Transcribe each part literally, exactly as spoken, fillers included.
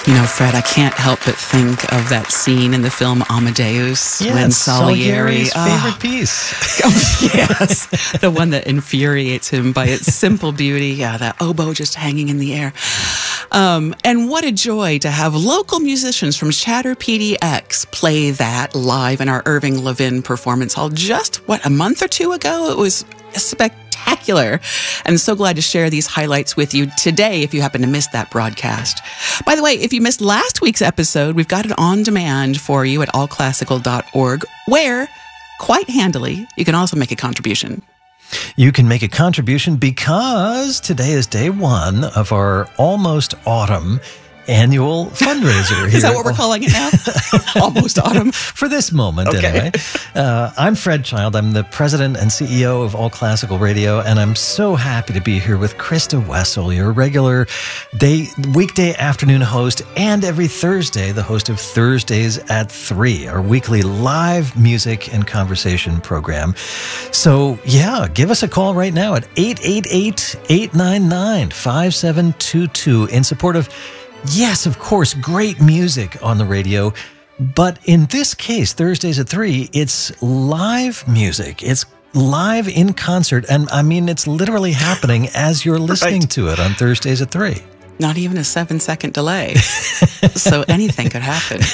You know, Fred, I can't help but think of that scene in the film Amadeus yes, when Salieri, Salieri's oh, favorite piece. oh, yes, the one that infuriates him by its simple beauty. Yeah, that oboe just hanging in the air. Um, and what a joy to have local musicians from Chatter P D X play that live in our Irving Levin Performance Hall just, what, a month or two ago? It was spectacular. And so glad to share these highlights with you today if you happen to miss that broadcast. By the way, if you missed last week's episode, we've got it on demand for you at all classical dot org, where, quite handily, you can also make a contribution. You can make a contribution because today is day one of our almost autumn annual fundraiser here. Is that what we're calling it now? Almost autumn. For this moment, okay. anyway. Uh, I'm Fred Child. I'm the president and C E O of All Classical Radio, and I'm so happy to be here with Krista Wessel, your regular day weekday afternoon host, and every Thursday, the host of Thursdays at three, our weekly live music and conversation program. So, yeah, give us a call right now at eight eight eight, eight nine nine, five seven two two in support of, yes, of course, great music on the radio. But in this case, Thursdays at three, it's live music. It's live in concert. And I mean, it's literally happening as you're listening right. to it on Thursdays at three. Not even a seven second delay. So anything could happen.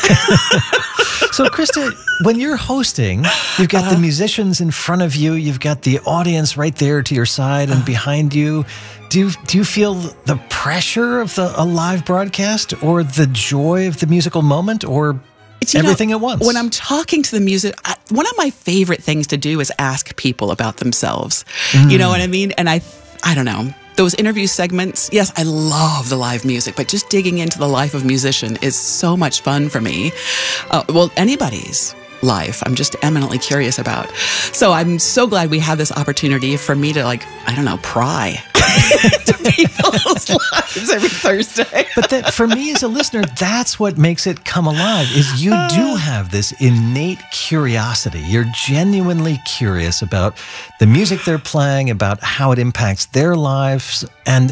So, Krista, when you're hosting, you've got uh, the musicians in front of you. You've got the audience right there to your side and uh, behind you. Do you, do you feel the pressure of the, a live broadcast or the joy of the musical moment or everything know, at once? When I'm talking to the music, I, one of my favorite things to do is ask people about themselves. Mm. You know what I mean? And I, I don't know. Those interview segments, yes, I love the live music, but just digging into the life of a musician is so much fun for me. Uh, well, anybody's life I'm just eminently curious about. So I'm so glad we have this opportunity for me to, like, I don't know, pry into people's lives every Thursday. But that, for me as a listener, that's what makes it come alive, is you do have this innate curiosity. You're genuinely curious about the music they're playing, about how it impacts their lives. And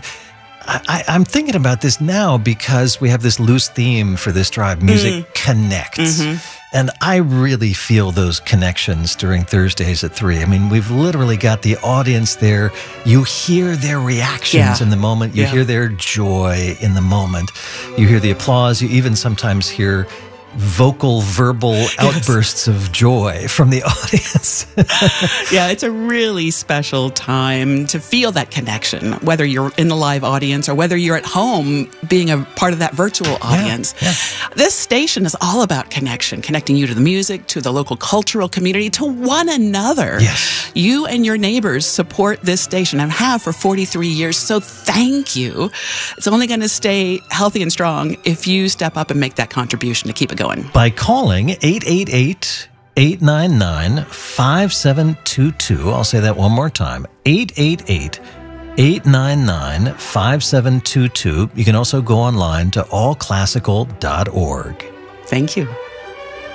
I, I'm thinking about this now because we have this loose theme for this drive, Music mm. Connects. Mm-hmm. And I really feel those connections during Thursdays at three. I mean, we've literally got the audience there. You hear their reactions yeah. in the moment. You yeah. hear their joy in the moment. You hear the applause. You even sometimes hear vocal, verbal yes. outbursts of joy from the audience. Yeah, it's a really special time to feel that connection, whether you're in the live audience or whether you're at home being a part of that virtual audience. Yeah, yeah. This station is all about connection, connecting you to the music, to the local cultural community, to one another. Yes. You and your neighbors support this station and have for forty-three years, so thank you. It's only going to stay healthy and strong if you step up and make that contribution to keep it going. By calling eight eight eight, eight nine nine, five seven two two. I'll say that one more time. eight eight eight, eight nine nine, five seven two two. You can also go online to all classical dot org. Thank you.